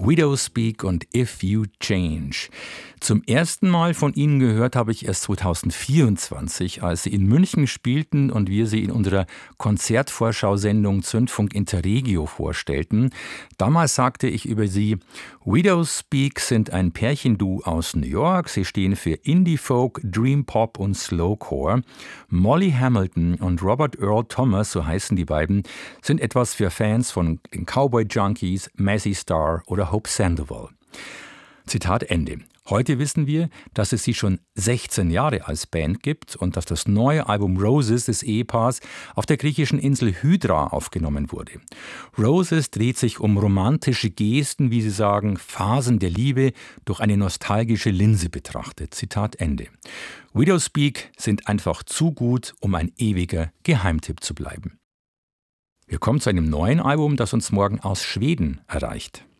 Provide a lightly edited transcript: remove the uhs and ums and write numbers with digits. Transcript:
Widowspeak und If You Change. Zum ersten Mal von ihnen gehört habe ich erst 2024, als sie in München spielten und wir sie in unserer Konzertvorschau-Sendung Zündfunk Interregio vorstellten. Damals sagte ich über sie: Widowspeak sind ein Pärchenduo aus New York. Sie stehen für Indie-Folk, Dream-Pop und Slowcore. Molly Hamilton und Robert Earl Thomas, so heißen die beiden, sind etwas für Fans von den Cowboy Junkies, Mazzy Star oder Hope Sandoval. Zitat Ende. Heute wissen wir, dass es sie schon 16 Jahre als Band gibt und dass das neue Album Roses des Ehepaars auf der griechischen Insel Hydra aufgenommen wurde. Roses dreht sich um romantische Gesten, wie sie sagen, Phasen der Liebe durch eine nostalgische Linse betrachtet. Zitat Ende. Widowspeak sind einfach zu gut, um ein ewiger Geheimtipp zu bleiben. Wir kommen zu einem neuen Album, das uns morgen aus Schweden erreicht.